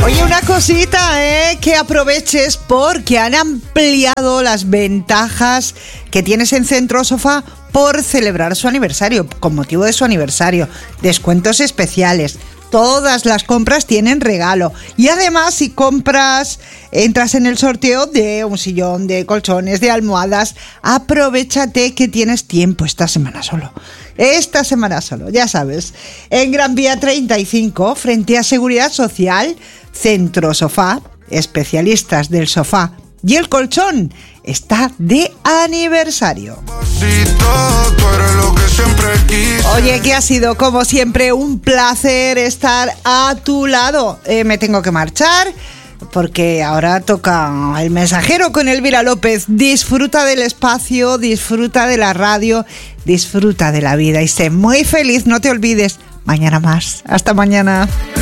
Oye, una cosita, que aproveches porque han ampliado las ventajas que tienes en Centro Sofá por celebrar su aniversario, con motivo de su aniversario. Descuentos especiales. Todas las compras tienen regalo. Y además, si compras, entras en el sorteo de un sillón, de colchones, de almohadas, aprovéchate que tienes tiempo esta semana solo. Esta semana solo, ya sabes. En Gran Vía 35, frente a Seguridad Social, Centro Sofá, especialistas del sofá y el colchón, está de aniversario. Oye, que ha sido como siempre un placer estar a tu lado. Me tengo que marchar porque ahora toca El Mensajero con Elvira López. Disfruta del espacio, disfruta de la radio, disfruta de la vida y sé muy feliz. No te olvides, mañana más. Hasta mañana.